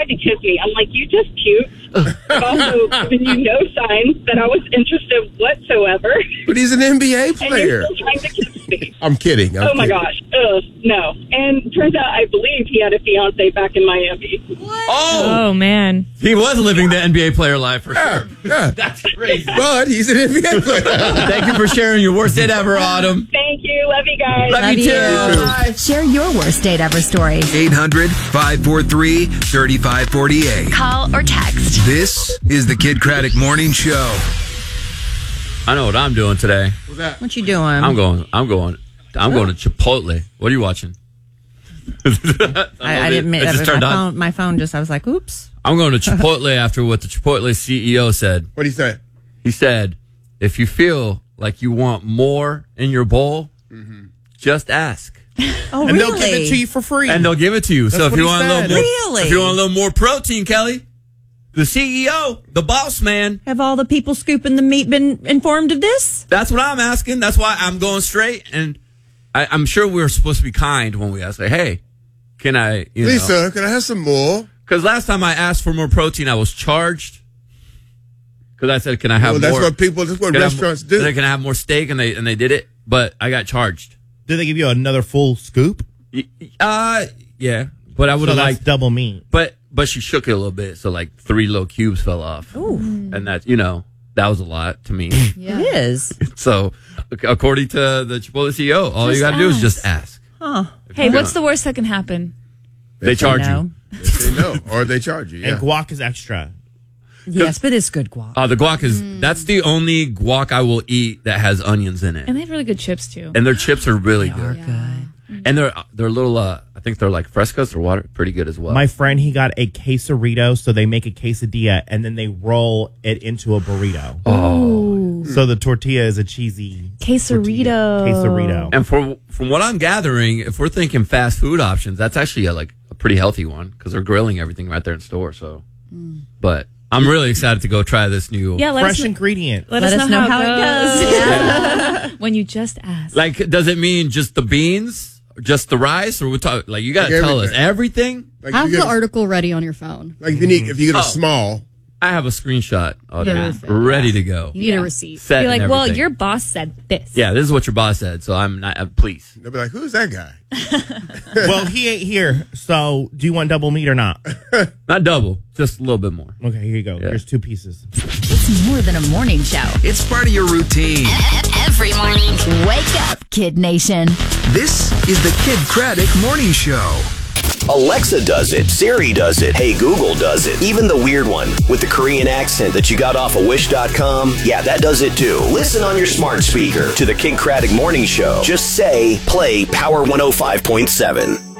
tried to kiss me. I'm like, you just cute. I've also given you no signs that I was interested whatsoever. But he's an NBA And player. you're still trying to kiss me. I'm kidding. Oh, my gosh. No. And turns out I believe he had a fiance back in Miami. Oh, man. He was living the NBA player life for sure. Yeah. That's crazy. But he's an NBA player. Thank you for sharing your worst date ever, Autumn. Thank you. Love you guys. Love you too. Bye. Share your worst date ever story. 800-543-3548. Call or text. This is the Kid Craddock Morning Show. I know what I'm doing today. What's that? What you doing? I'm going to Chipotle. What are you watching? I didn't make It just turned on. my phone just, I was like, oops. I'm going to Chipotle after what the Chipotle CEO said. What did he say? He said, if you feel like you want more in your bowl, just ask. Oh, And really? they'll give it to you for free. And they'll give it to you. So if what you he want a said. little more, Really? if you want a little more protein, Kelly, the CEO, the boss man, Have all the people scooping the meat been informed of this? that's what I'm asking. That's why I'm going straight. And I'm sure we're supposed to be kind when we ask, like, hey, can I, Lisa, can I have some more? Because last time I asked for more protein, I was charged. Because I said, can I have Well, more? that's what restaurants do. Can I have more steak? And they did it, but I got charged. Did they give you another full scoop? Yeah. But I would So have that's liked, double meat. but she shook it a little bit. So like 3 little cubes fell off. Ooh. And that's, that was a lot to me. It is. So according to the Chipotle CEO, all you got to do is just ask. Hey, what's the worst that can happen? They charge No. you. They know, or they charge you. Yeah. And guac is extra. Yes, but it's good guac. The guac that's the only guac I will eat that has onions in it. And they have really good chips, too. And their chips are really good. Good. And they're little, I think they're like frescas or water, pretty good as well. My friend, he got a quesarito, so they make a quesadilla, and then they roll it into a burrito. Oh. So the tortilla is a cheesy Quesarito. quesarito. And from what I'm gathering, if we're thinking fast food options, that's actually a pretty healthy one because they're grilling everything right there in store. So, but I'm really excited to go try this new. Yeah, Fresh ingredient. Let us know how it goes. When you just ask. Like, does it mean just the beans, just the rice, or we talk? Like, you got to tell us everything. Like Have you the get- article ready on your phone. Like if you get a small. I have a screenshot Yeah. ready to go. You need a receipt. Set Be and like, well, everything. your boss said this. Yeah, this is what your boss said, so I'm not. Please. They'll be like, "Who's that guy?" Well, he ain't here, so do you want double meat or not? Not double, just a little bit more. Okay, here you go. Yeah. Here's 2 pieces. It's more than a morning show. It's part of your routine. Every morning. Wake up, Kid Nation. This is the Kid Craddock Morning Show. Alexa does it. Siri does it. Hey, Google does it. Even the weird one with the Korean accent that you got off of Wish.com. Yeah, that does it too. Listen on your smart speaker to the Kid Craddock Morning Show. Just say, play Power 105.7.